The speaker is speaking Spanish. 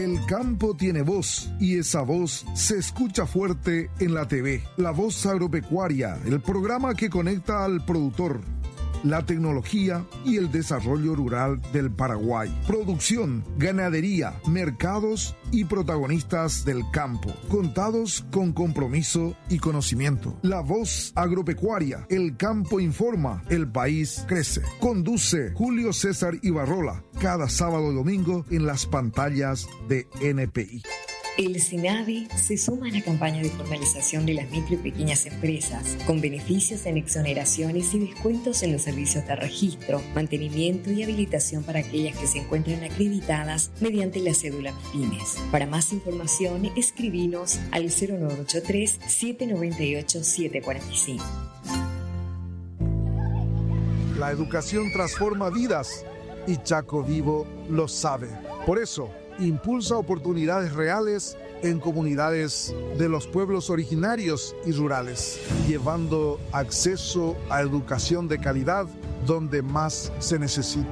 El campo tiene voz y esa voz se escucha fuerte en la TV. La Voz Agropecuaria, el programa que conecta al productor, la tecnología y el desarrollo rural del Paraguay. Producción, ganadería, mercados y protagonistas del campo, contados con compromiso y conocimiento. La Voz Agropecuaria, el campo informa, el país crece. Conduce Julio César Ibarrola, cada sábado y domingo en las pantallas de NPI. El SINAVI se suma a la campaña de formalización de las micro y pequeñas empresas, con beneficios en exoneraciones y descuentos en los servicios de registro, mantenimiento y habilitación para aquellas que se encuentran acreditadas mediante la cédula MIPYMES. Para más información, escribinos al 0983-798-745. La educación transforma vidas y Chaco Vivo lo sabe. Por eso, impulsa oportunidades reales en comunidades de los pueblos originarios y rurales, llevando acceso a educación de calidad donde más se necesita.